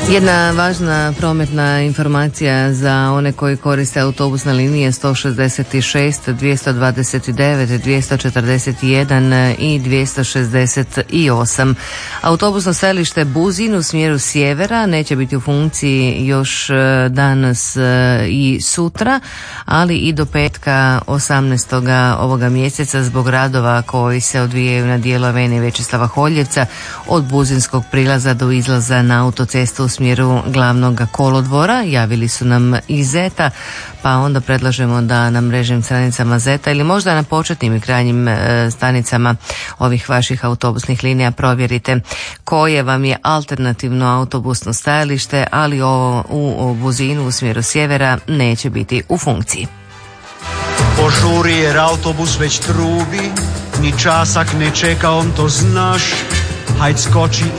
Jedna važna prometna informacija za one koji koriste autobusne linije 166, 229, 241 i 268. Autobusno stajalište Buzin u smjeru sjevera neće biti u funkciji još danas i sutra, ali i do petka 18. ovoga mjeseca zbog radova koji se odvijaju na dijelu Avenije Večislava Holjevca od Buzinskog prilaza do izlaza na autocestu u smjeru glavnog kolodvora. Javili su nam iz Zeta, pa onda predlažemo da na mrežnim stranicama Zeta ili možda na početnim i krajnjim stanicama ovih vaših autobusnih linija provjerite koje vam je alternativno autobusno stajalište, ali ovo u Buzinu u smjeru sjevera neće biti u funkciji. Požuri jer autobus već trubi, ni časak ne čeka, on to znaš, hajd skoči